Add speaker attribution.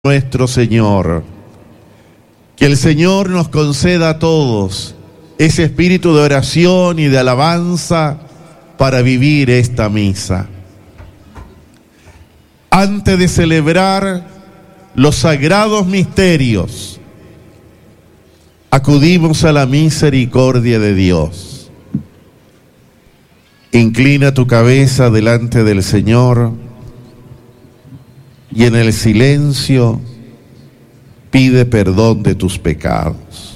Speaker 1: nuestro Señor. Que el Señor nos conceda a todos ese espíritu de oración y de alabanza para vivir esta misa. Antes de celebrar los sagrados misterios, acudimos a la misericordia de Dios. Inclina tu cabeza delante del Señor y en el silencio pide perdón de tus pecados.